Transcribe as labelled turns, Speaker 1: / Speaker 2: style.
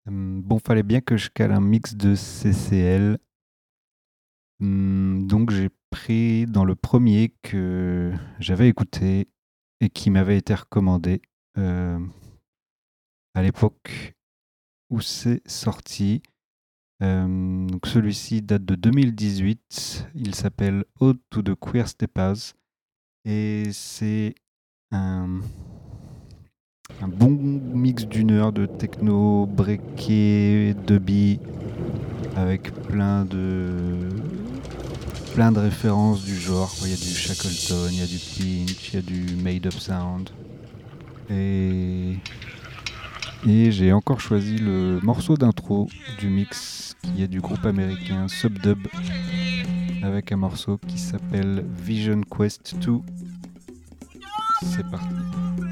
Speaker 1: Bon, fallait bien que je cale un mix de CCL. Donc j'ai pris dans le premier que j'avais écouté et qui m'avait été recommandé euh, à l'époque où c'est sorti. Donc celui-ci date de 2018. Il s'appelle Ode to the Queer Steppers et c'est un, un bon mix d'une heure de techno, breaké, dubby, avec plein de références du genre. Il y a du Shackleton, il y a du Pinch, il y a du Made Up Sound. Et, et j'ai encore choisi le morceau d'intro du mix qui est du groupe américain Subdub avec un morceau qui s'appelle Vision Quest 2. C'est parti.